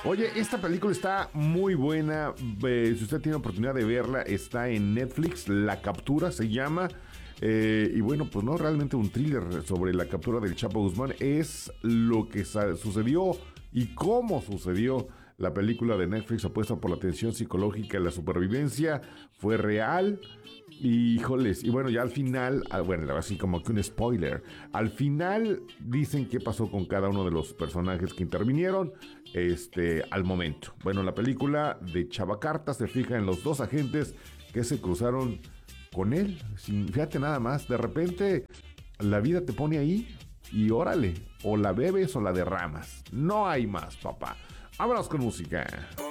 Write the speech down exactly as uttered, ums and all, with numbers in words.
Oye, esta película está muy buena. Eh, si usted tiene oportunidad de verla, está en Netflix. La Captura se llama. Eh, y bueno, pues no realmente un thriller sobre la captura del Chapo Guzmán. Es lo que sa- sucedió y cómo sucedió. La película de Netflix apuesta por la tensión psicológica y la supervivencia. Fue real. Y, híjoles, y bueno, ya al final, ah, bueno, así como que un spoiler, al final dicen qué pasó con cada uno de los personajes que intervinieron, este, al momento. Bueno, la película de Chavacarta se fija en los dos agentes que se cruzaron con él, sin, fíjate nada más, de repente la vida te pone ahí y órale, o la bebes o la derramas, no hay más, papá. Vámonos con música.